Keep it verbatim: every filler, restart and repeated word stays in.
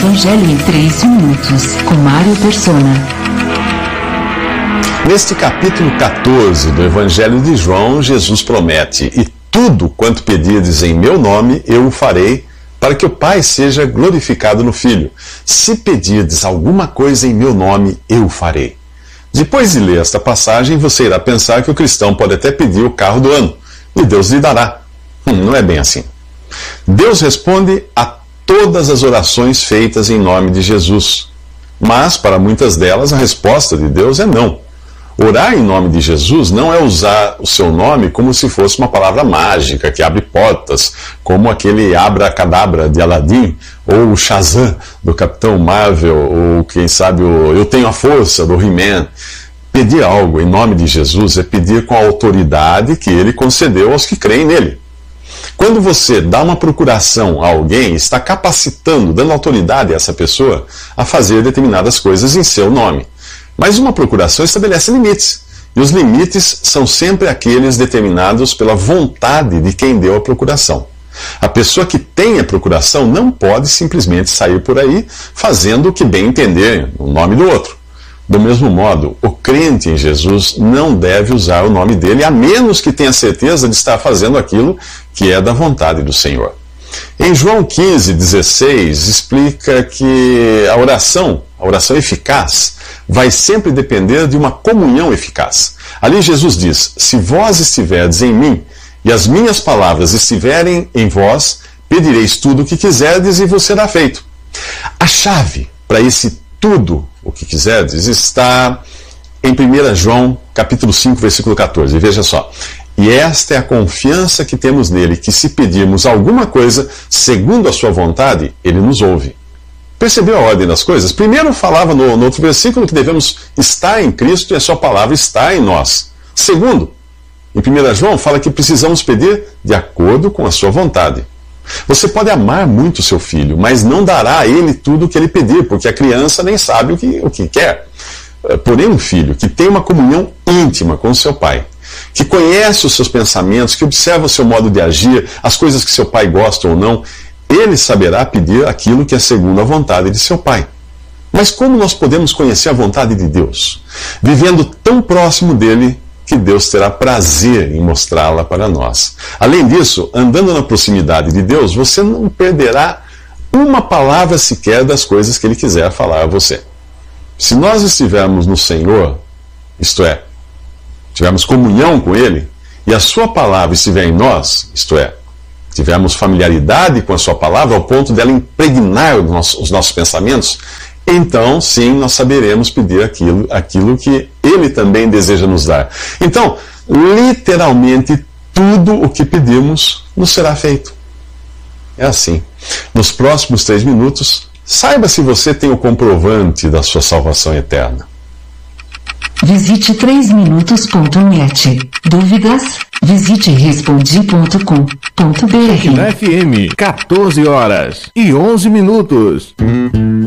Evangelho em três minutos, com Mário Persona. Neste capítulo quatorze do Evangelho de João, Jesus promete: e tudo quanto pedirdes em meu nome, eu o farei, para que o Pai seja glorificado no Filho. Se pedirdes alguma coisa em meu nome, eu o farei. Depois de ler esta passagem, você irá pensar que o cristão pode até pedir o carro do ano, e Deus lhe dará. Hum, não é bem assim. Deus responde a todas as orações feitas em nome de Jesus. Mas, para muitas delas, a resposta de Deus é não. Orar em nome de Jesus não é usar o seu nome como se fosse uma palavra mágica que abre portas, como aquele abracadabra de Aladim, ou o Shazam do Capitão Marvel, ou quem sabe o Eu Tenho a Força do He-Man. Pedir algo em nome de Jesus é pedir com a autoridade que ele concedeu aos que creem nele. Quando você dá uma procuração a alguém, está capacitando, dando autoridade a essa pessoa a fazer determinadas coisas em seu nome. Mas uma procuração estabelece limites, e os limites são sempre aqueles determinados pela vontade de quem deu a procuração. A pessoa que tem a procuração não pode simplesmente sair por aí fazendo o que bem entender no nome do outro. Do mesmo modo, o crente em Jesus não deve usar o nome dele, a menos que tenha certeza de estar fazendo aquilo que é da vontade do Senhor. Em João quinze, dezesseis, explica que a oração, a oração eficaz, vai sempre depender de uma comunhão eficaz. Ali Jesus diz: se vós estiverdes em mim, e as minhas palavras estiverem em vós, pedireis tudo o que quiserdes e vos será feito. A chave para esse tudo o que quiserdes está em primeiro João, capítulo cinco, versículo quatorze. Veja só. E esta é a confiança que temos nele, que se pedirmos alguma coisa segundo a sua vontade, ele nos ouve. Percebeu a ordem das coisas? Primeiro falava no, no outro versículo que devemos estar em Cristo e a sua palavra está em nós. Segundo, em primeiro João fala que precisamos pedir de acordo com a sua vontade. Você pode amar muito seu filho, mas não dará a ele tudo o que ele pedir, porque a criança nem sabe o que, o que quer. Porém, um filho que tem uma comunhão íntima com o seu pai, que conhece os seus pensamentos, que observa o seu modo de agir, as coisas que seu pai gosta ou não, ele saberá pedir aquilo que é segundo a vontade de seu pai. Mas como nós podemos conhecer a vontade de Deus? Vivendo tão próximo dele que Deus terá prazer em mostrá-la para nós. Além disso, andando na proximidade de Deus, você não perderá uma palavra sequer das coisas que ele quiser falar a você. Se nós estivermos no Senhor, isto é, tivermos comunhão com ele, e a sua palavra estiver em nós, isto é, tivermos familiaridade com a sua palavra ao ponto dela impregnar os nossos, os nossos pensamentos, então sim nós saberemos pedir aquilo, aquilo que ele também deseja nos dar. Então, literalmente tudo o que pedimos nos será feito. É assim. Nos próximos três minutos, saiba se você tem o comprovante da sua salvação eterna. Visite três minutos ponto net. Dúvidas? Visite respondi ponto com ponto br. Na F M, quatorze horas e onze minutos.